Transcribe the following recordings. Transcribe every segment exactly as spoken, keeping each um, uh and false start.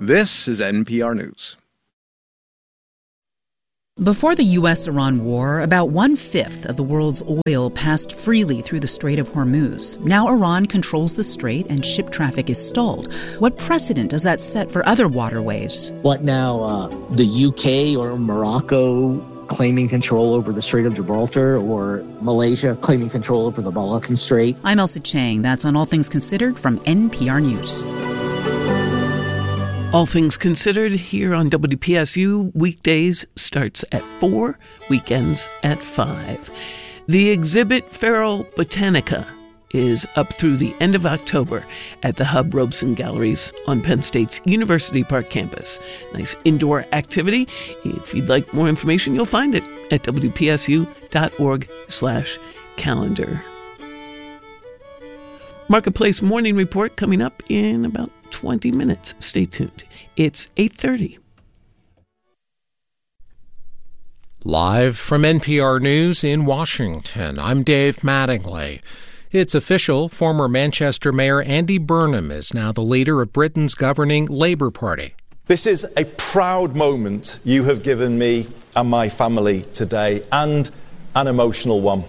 This is N P R News. Before the U S Iran war, about one-fifth of the world's oil passed freely through the Strait of Hormuz. Now Iran controls the strait and ship traffic is stalled. What precedent does that set for other waterways? What now, uh, the U K or Morocco claiming control over the Strait of Gibraltar, or Malaysia claiming control over the Malaccan Strait? I'm Elsa Chang. That's on All Things Considered from N P R News. All Things Considered here on W P S U. Weekdays starts at four, weekends at five. The exhibit Feral Botanica is up through the end of October at the Hub Robeson Galleries on Penn State's University Park campus. Nice indoor activity. If you'd like more information, you'll find it at W P S U dot org slash calendar. Marketplace Morning Report coming up in about twenty minutes. Stay tuned. It's eight thirty. Live from N P R News in Washington, I'm Dave Mattingly. It's official, former Manchester Mayor Andy Burnham is now the leader of Britain's governing Labour Party. This is a proud moment you have given me and my family today, and an emotional one.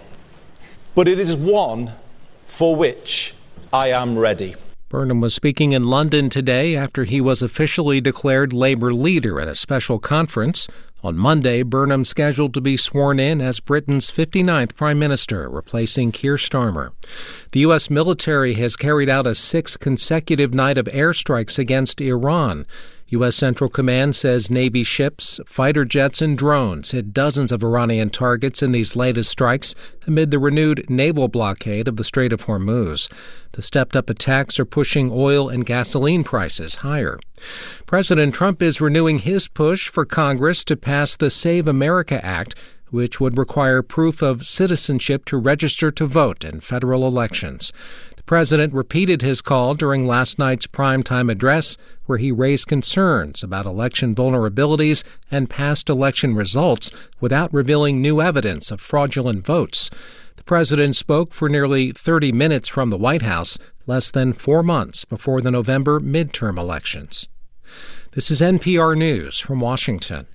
But it is one for which I am ready. Burnham was speaking in London today after he was officially declared Labour leader at a special conference. On Monday, Burnham scheduled to be sworn in as Britain's fifty-ninth Prime Minister, replacing Keir Starmer. The U S military has carried out a sixth consecutive night of airstrikes against Iran. U S Central Command says Navy ships, fighter jets, and drones hit dozens of Iranian targets in these latest strikes amid the renewed naval blockade of the Strait of Hormuz. The stepped-up attacks are pushing oil and gasoline prices higher. President Trump is renewing his push for Congress to pass the Save America Act, which would require proof of citizenship to register to vote in federal elections. The president repeated his call during last night's primetime address, where he raised concerns about election vulnerabilities and past election results without revealing new evidence of fraudulent votes. The president spoke for nearly thirty minutes from the White House, less than four months before the November midterm elections. This is N P R News from Washington.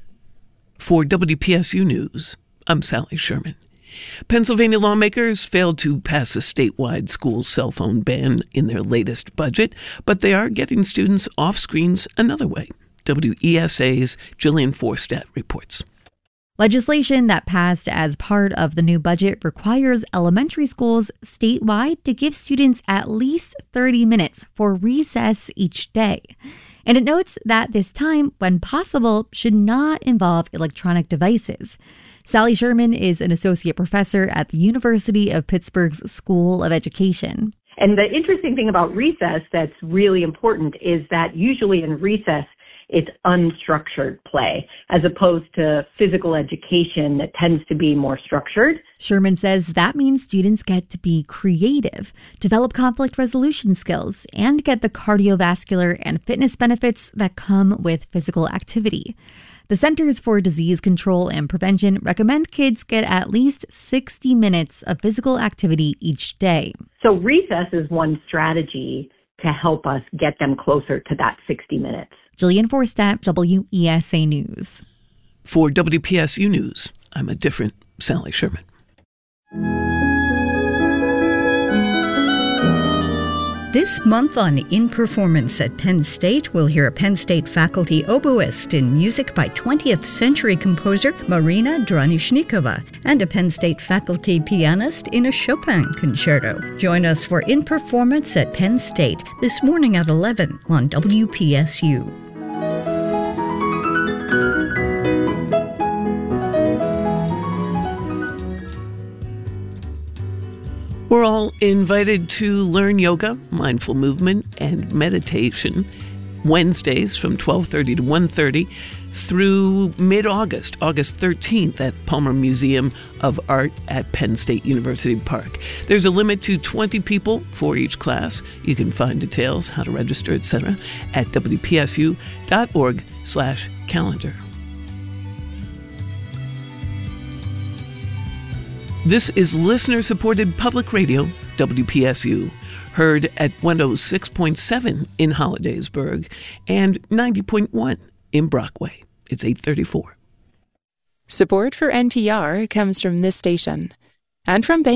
For W P S U News, I'm Sally Sherman. Pennsylvania lawmakers failed to pass a statewide school cell phone ban in their latest budget, but they are getting students off screens another way. W E S A's Jillian Forstadt reports. Legislation that passed as part of the new budget requires elementary schools statewide to give students at least thirty minutes for recess each day. And it notes that this time, when possible, should not involve electronic devices. Sally Sherman is an associate professor at the University of Pittsburgh's School of Education. And the interesting thing about recess that's really important is that usually in recess, it's unstructured play, as opposed to physical education that tends to be more structured. Sherman says that means students get to be creative, develop conflict resolution skills, and get the cardiovascular and fitness benefits that come with physical activity. The Centers for Disease Control and Prevention recommend kids get at least sixty minutes of physical activity each day. So recess is one strategy to help us get them closer to that sixty minutes. Jillian Forstadt, W E S A News. For W P S U News, I'm a different Sally Sherman. This month on In Performance at Penn State, we'll hear a Penn State faculty oboist in music by twentieth century composer Marina Dranishnikova and a Penn State faculty pianist in a Chopin concerto. Join us for In Performance at Penn State this morning at eleven on W P S U. We're all invited to learn yoga, mindful movement, and meditation Wednesdays from twelve thirty to one thirty through mid-August, August thirteenth at Palmer Museum of Art at Penn State University Park. There's a limit to twenty people for each class. You can find details, how to register, et cetera at W P S U dot org slash calendar. This is listener-supported public radio, W P S U. heard at one oh six point seven in Hollidaysburg and ninety point one in Brockway. It's eight thirty-four. Support for N P R comes from this station and from Bank